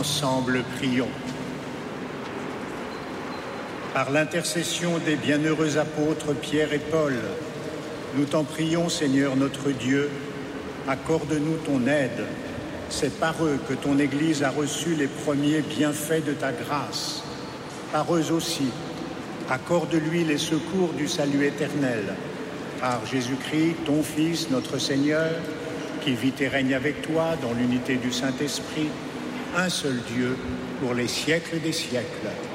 ensemble prions. Par l'intercession des bienheureux apôtres Pierre et Paul, nous t'en prions, Seigneur notre Dieu, accorde-nous ton aide. C'est par eux que ton Église a reçu les premiers bienfaits de ta grâce. Par eux aussi, accorde-lui les secours du salut éternel. Par Jésus-Christ, ton Fils, notre Seigneur, qui vit et règne avec toi dans l'unité du Saint-Esprit, un seul Dieu, pour les siècles des siècles.